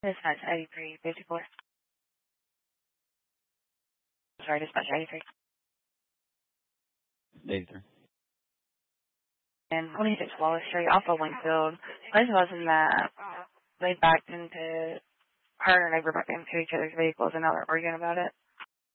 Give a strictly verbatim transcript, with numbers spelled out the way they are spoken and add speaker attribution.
Speaker 1: Dispatch eighty-three fifty-four. Sorry, dispatch eighty-three.
Speaker 2: eighty-three.
Speaker 1: And twenty-six Wallace Street, off of Wingfield. Both of us in that, they backed into, her and her neighbor backed into each other's vehicles, and now they're arguing about it.